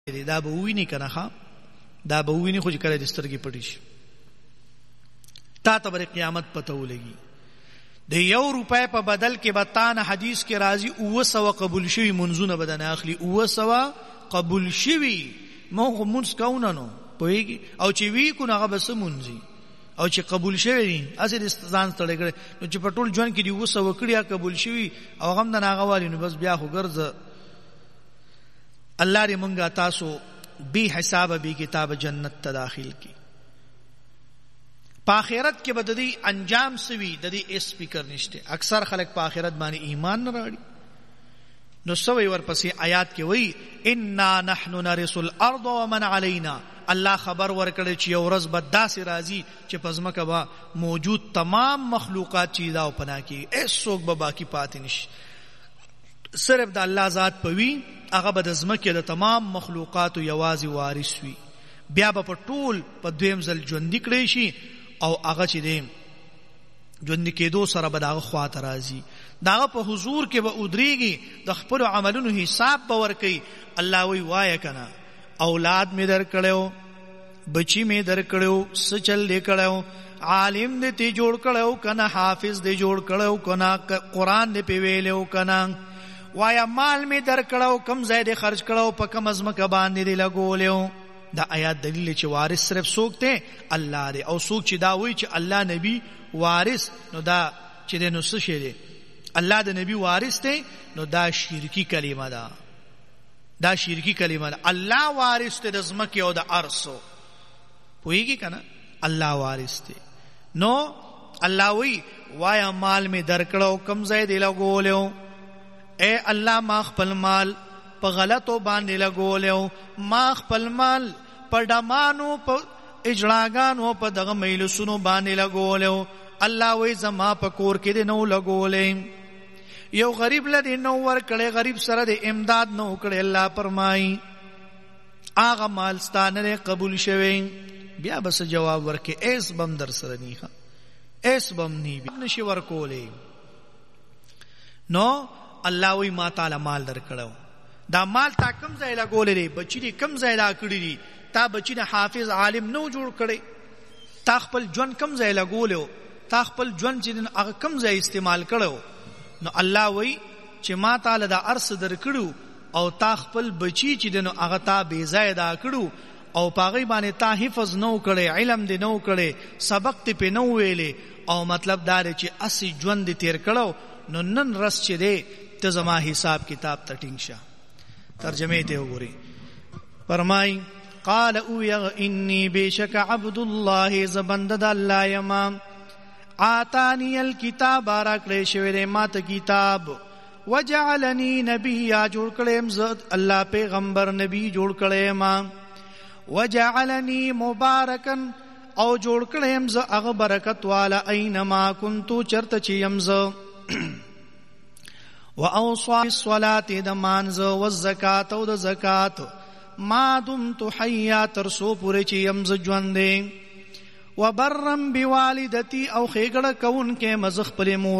دا به ویني کنه ها دا به ویني خو چې کله د سترګې پټې شي تا ته بر قیامت پته ولګي د 1 روپۍ په بدل کې به تا نه حدیث کې راځي 900 قبول شوي منځونه به نه اخلي 900 قبول شوي مو منځ کاونه نو پوهیږي او چې وی کو هغه بس منځي او چې قبول شوی دي اسې د ځان ستړي کړي نو چې په ټول ژوند کې دی 900 کړیا قبول شوي او غم د ناغوالي نو بس بیا خو ګرځه الله دې مونږه تاسو بی حساب بی کتاب جنت ته داخل کی په آخرت کې به د دې انجام سوي د دې اس فکر نشته اکثر خلک په آخرت باندې ایمان نه راړي نو سوي ورپسې آیات کې وایي انا نحن نرث الارض ومن علينا الله خبر ورکړي چې یو ورځ به داسې راځي چې پزماکه به موجود تمام مخلوقات چې دا پناه کی هیڅوک به باقی پاتې نشي صرف د الله ذات پوي هغه به د زمکه د تمام مخلوقات یوازې وارث وي بیا به په ټول په دویم ځل ژوند کړي شي او هغه چې دی ژوند کېدو سره به دغه خواته راځي دغه په حضور کې به ودرېږي د خپل عملونو حساب به ورکوي الله وی وایه کنه اولاد می در کړو بچی می در کړو سچل دې کړو عالم دې تی جوړ کړو کنه حافظ دې جوړ کړو کنه قران دې پیویلو کنه وایا مال می در کړو کم ځای دې خرج کړو په کم ازمکه باندې دې لګولیو دا آیات دلیل چې وارث صرف څوک ته الله دی او څوک چې دا وایي چې الله نبی وارث نو دا چې د نو څه شي دی الله د نبی وارث دی نو دا شرکی کلمه ده دا شرکی کلمه ده الله وارث دی د زمکه او د ارسو پوهیږي کنه الله وارث دی نو الله وی وایا مال می درکړو کم ځای دی لګولیو اے الله ما خپل مال په غلطو باندې لګولیو ما خپل مال په ډمانو په اجړاګانو په دغه میلسونو باندې لګولیو الله وی زما په کور کې دی نو لګولې یو غریب لدی نو ور کړي غریب سره د امداد نو کړي الله فرمایي هغه مال ستانه قبول شوی بیا بس جواب ورکې ایس بم در سره نیخه ایس بم نی نشي ورکولې نو الله وی ما تعالی مال در کړو دا مال تا کم ځای لګولې بچی دې کم ځای لا کړی دي تا بچی نه حافظ عالم نو جوړ کړي تا خپل ژوند کم ځای لګولیو تا خپل ژوند چې هغه کم ځای استعمال کړو نو الله وی چې ما تعالی دا ارس در کړو او تا خپل بچی چې دنو هغه تا بے ځای دا کړو او پاغي باندې تا حفظ نو کړي علم دې نو کړي سبق دې په نو ویلې او مطلب دا چې اسی ژوند دې تیر کړو نو نن رس چې دې ته زما حساب کتاب ته ټینګ شه ترجمه ته وګوري فرمای قال او انی بشک عبد الله زبند الله یما آتانی الکتاب را کړې شوی ما ته کتاب وجعلنی نبیا جوړ کړم زه الله پیغمبر نبی جوړ کړم ما وجعلنی مبارکن او جوړ کړم زه هغه برکت والا اينما كنت چرته چې يم زه واوصى بالصلاه دمانز والزکات او د زکات ما دمت حیا ترسو پوره چې يم ز ژوندې وبرم بوالدتي او خېګړه کون کې مزخ پر مور